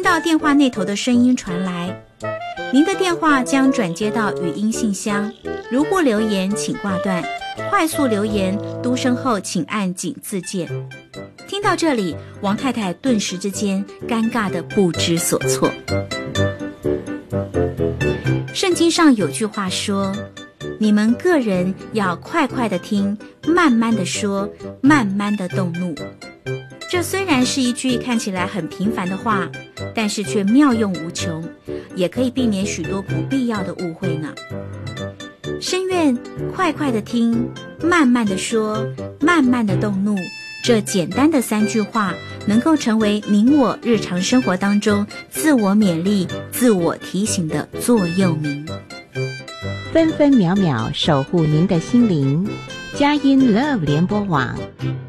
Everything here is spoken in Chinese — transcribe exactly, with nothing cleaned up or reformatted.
到电话那头的声音传来：您的电话将转接到语音信箱，如果留言请挂断，快速留言嘟声后请按井字键。听到这里，王太太顿时之间尴尬得不知所措。圣经上有句话说，你们个人要快快地听，慢慢地说，慢慢地动怒。这虽然是一句看起来很平凡的话，但是却妙用无穷，也可以避免许多不必要的误会呢。深愿快快地听，慢慢地说，慢慢地动怒，这简单的三句话能够成为您我日常生活当中自我勉励、自我提醒的座右铭。 分分秒秒守护您的心灵，佳音 Love 联播网